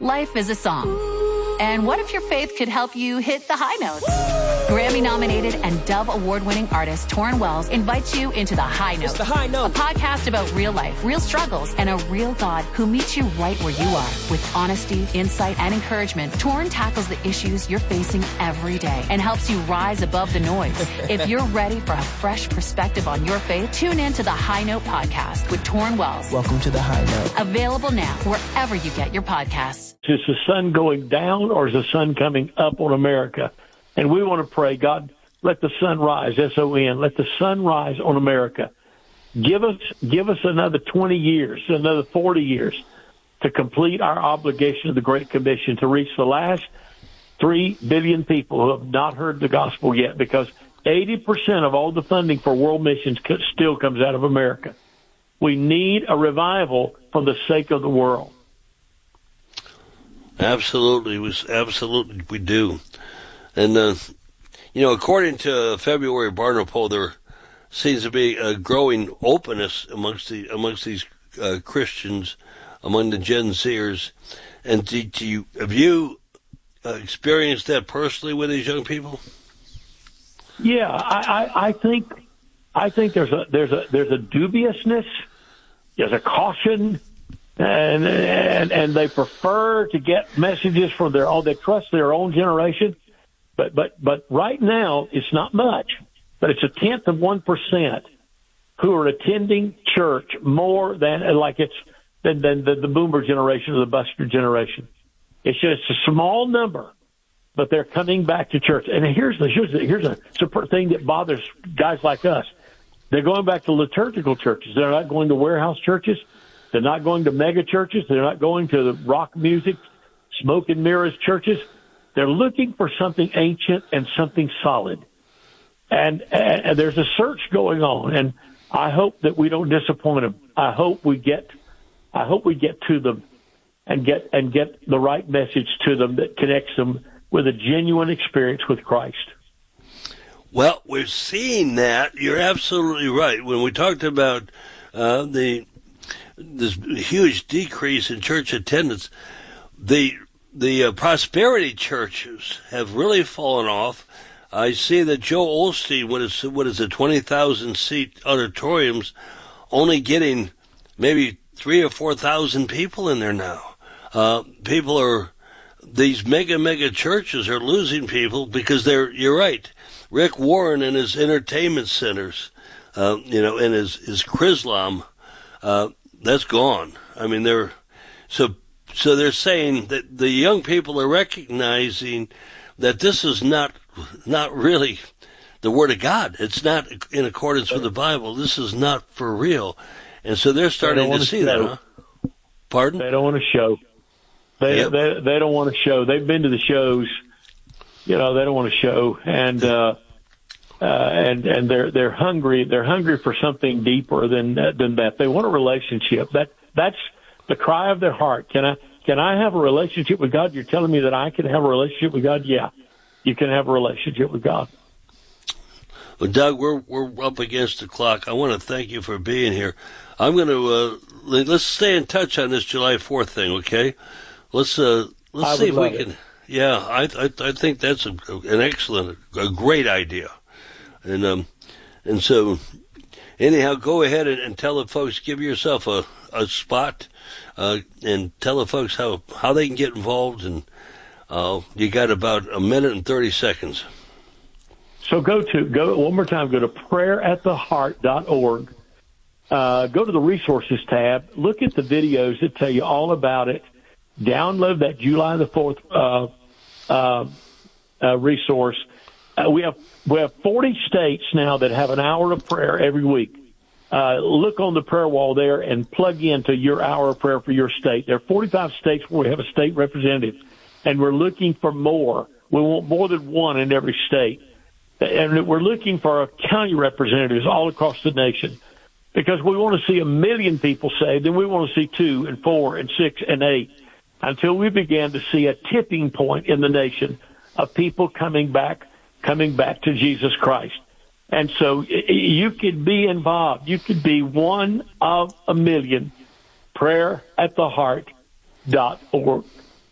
Life is a song. And what if your faith could help you hit the high notes? Grammy-nominated and Dove Award-winning artist Torrin Wells invites you into The High Note. It's The High Note. A podcast about real life, real struggles, and a real God who meets you right where you are. With honesty, insight, and encouragement, Torrin tackles the issues you're facing every day and helps you rise above the noise. If you're ready for a fresh perspective on your faith, tune in to The High Note podcast with Torrin Wells. Welcome to The High Note. Available now wherever you get your podcasts. Is the sun going down or is the sun coming up on America? And we want to pray, God, let the sun rise, S-O-N, let the sun rise on America. Give us another 20 years, another 40 years to complete our obligation of the Great Commission to reach the last 3 billion people who have not heard the gospel yet, because 80% of all the funding for world missions still comes out of America. We need a revival for the sake of the world. Absolutely, we do. And, according to February Barna poll, there seems to be a growing openness amongst these Christians, among the Gen Zers. And have you experienced that personally with these young people? Yeah, I think there's a dubiousness, there's a caution. And they prefer to get messages from they trust their own generation. But right now, it's not much, but it's 0.1% who are attending church more than the boomer generation or the buster generation. It's just a small number, but they're coming back to church. And here's a thing that bothers guys like us. They're going back to liturgical churches. They're not going to warehouse churches. They're not going to mega churches. They're not going to the rock music, smoke and mirrors churches. They're looking for something ancient and something solid. And there's a search going on, and I hope that we don't disappoint them. I hope we get to them and get the right message to them that connects them with a genuine experience with Christ. Well, we're seeing that. You're absolutely right. When we talked about this huge decrease in church attendance, the prosperity churches have really fallen off. I see that Joel Osteen, what is it, 20,000 seat auditoriums, only getting maybe 3,000 or 4,000 people in there now. These mega churches are losing people because you're right. Rick Warren and his entertainment centers, and his Chrislam, that's gone. I mean, so they're saying that the young people are recognizing that this is not really the Word of God. It's not in accordance with the Bible. This is not for real. And so they're starting to see that, huh? Pardon? They don't want to show. They don't want to show. They've been to the shows. They don't want to show. And they're hungry. They're hungry for something deeper than that. They want a relationship. That's the cry of their heart. Can I have a relationship with God? You're telling me that I can have a relationship with God? Yeah, you can have a relationship with God. Well, Doug, we're up against the clock. I want to thank you for being here. I'm going to let's stay in touch on this July 4th thing, okay? Let's see if we can. Yeah, I think that's an excellent, a great idea. And so, anyhow, go ahead and tell the folks, give yourself a spot, and tell the folks how they can get involved. And you got about 1 minute and 30 seconds. So go one more time. Go to prayerattheheart.org. Go to the resources tab. Look at the videos that tell you all about it. Download that July the 4th resource. We have 40 states now that have an hour of prayer every week. Look on the prayer wall there and plug into your hour of prayer for your state. There are 45 states where we have a state representative, and we're looking for more. We want more than one in every state. And we're looking for county representatives all across the nation, because we want to see 1 million people saved, and we want to see 2 and 4 and 6 and 8 until we begin to see a tipping point in the nation of people coming back to Jesus Christ. And so you could be involved. You could be one of 1 million. prayerattheheart.org.